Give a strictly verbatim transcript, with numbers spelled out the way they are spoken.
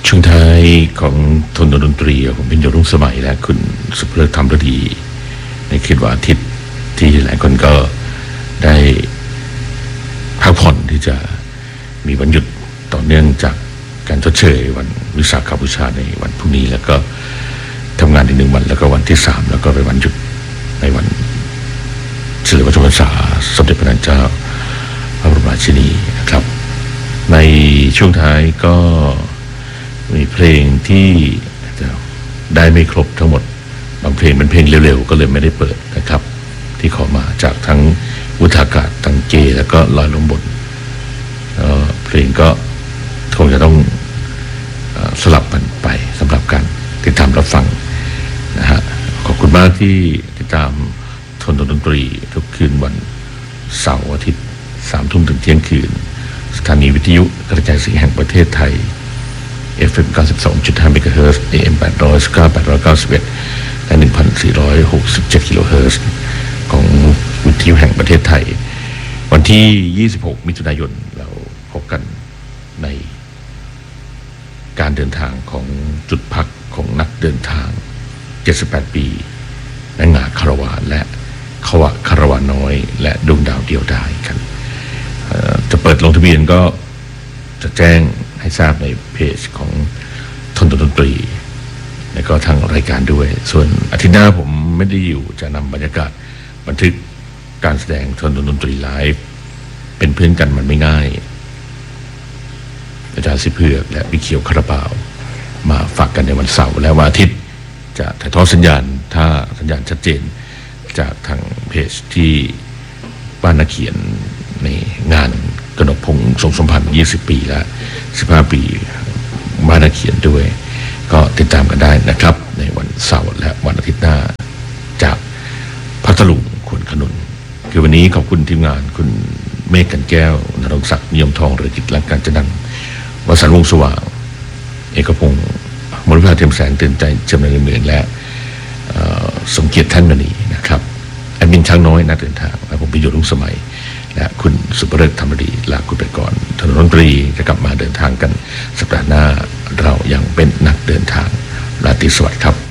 ช่วงท้ายของทนดนตรีผมเป็นโยรุ่งสมัยและคุณสุภเลิศธรรมฤดีในคืนวันอาทิตย์ที่หลายคนก็ได้พักผ่อนที่จะมีวันหยุดต่อเนื่องจากการชดเชยวันวิสาขบูชาในวันพรุ่งนี้แล้วก็ทำงานอีกหนึ่งวันแล้วก็วันที่สามแล้วก็เป็นวันหยุดในวันเฉลิมพระชนมพรรษาสมเด็จพระนางเจ้าพระบรมราชินีนะครับในช่วงท้ายก็มีเพลงที่ได้ไม่ครบทั้งหมดบางเพลงเป็นเพลงเร็วๆก็เลยไม่ได้เปิดนะครับที่ขอมาจากทั้งวุฒากาศทั้งเกแล้วก็ลอยลงบนเพลงก็คงจะต้องสลับกันไปสำหรับการติดตามรับฟังนะฮะขอบคุณมากที่ติดตามทนดนตรีทุกคืนวันเสาร์อาทิตย์สามทุ่มถึงเที่ยงคืนสถานีวิทยุกระจายเสียงแห่งประเทศไทย เอฟ เอ็ม เก้าสิบสองจุดห้า เมกะเฮิรตซ์ เอ เอ็ม แปดร้อยสิบเก้า แปดร้อยเก้าสิบเอ็ด และ หนึ่งพันสี่ร้อยหกสิบเจ็ด กิโลเฮิรตซ์ของวิทยุแห่งประเทศไทยวันที่ยี่สิบหกมิถุนายนเราพบกันในการเดินทางของจุดพักของนักเดินทางเจ็ดสิบแปดปีนางงาคารวานและขวะคารวานน้อยและดวงดาวเดียวดายกันจะเปิดลงทะเบียนก็จะแจ้งให้ทราบในเพจของทนดนตรีและก็ทางรายการด้วยส่วนอาทิตย์หน้าผมไม่ได้อยู่จะนำบรรยากาศบันทึกการแสดงทนดนตรีไลฟ์เป็นเพื่อนกันมันไม่ง่ายอาจารย์สิเผือกและวิเขียวคาราบาวมาฝากกันในวันเสาร์และวันอาทิตย์จะถ่ายทอดสัญญาณถ้าสัญญาณชัดเจนจากทางเพจที่บ้านนักเขียนในงานกนกพงษ์ทรงสมพันธ์ยี่สิบปีและสิบห้าปีบ้านนักเขียนด้วยก็ติดตามกันได้นะครับในวันเสาร์และวันอาทิตย์หน้าจากพัทลุงขวนขนุนคือวันนี้ขอบคุณทีมงานคุณเมฆกันแก้วนรงศักดิ์นิยมทองเรือกิจและการจัดนันวสันต์วงศ์สว่างเอกพงศ์มรุภาเทียมแสงตื่นใจจำเนินเหมือนและสมเกียรติท่านมณีนะครับแอดมินช้างน้อยนักเดินทางและผมพิโยรุ่งสมัยและคุณสุภเริศธรรมดีลาคุณไปก่อนถนนดนตรีจะกลับมาเดินทางกันสัปดาห์หน้าเรายังเป็นนักเดินทางราตรีสวัสดิ์ครับ